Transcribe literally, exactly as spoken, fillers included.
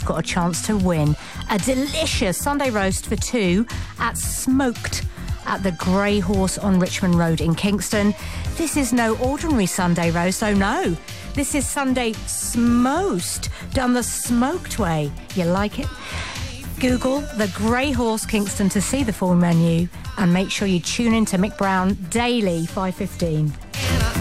got a chance to win a delicious Sunday roast for two at Smoked at the Grey Horse on Richmond Road in Kingston. This is no ordinary Sunday roast, oh no. This is Sunday Smost, done the smoked way. You like it? Google the Grey Horse Kingston to see the full menu, and make sure you tune in to Mick Brown daily, five fifteen.